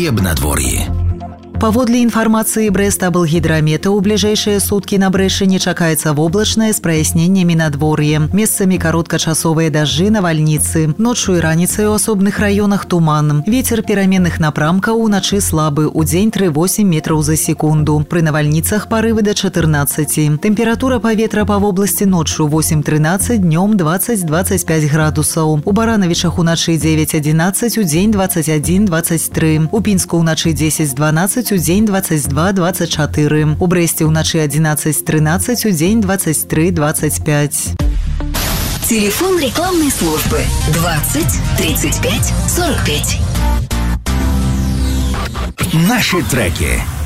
и абнадвор'і. Паводле інфармацыі Брэст-Аблгідрамета, у бліжэйшыя суткі на Брэшыне чакаецца воблачнае з праясненнямі надвор'е. Месцамі кароткачасовыя дажджы, навальніцы. Ноччу і раніцай у асобных раёнах туман. Вецер пераменных напрамкаў, уначы слабы, удзень 3,8 метраў за секунду. Пры навальніцах парывы да 14. Тэмпература паветра па вобласці ноччу 8-13, днём 20-25 градусаў. У Баранавічах уначы 9-11, удзень 21-23. У Пінску уначы 10-12, удзень 22-24. У Брэсце ўначы 11-13, удзень 23-25. Телефон рекламной службы 20 35 45. Наши треки.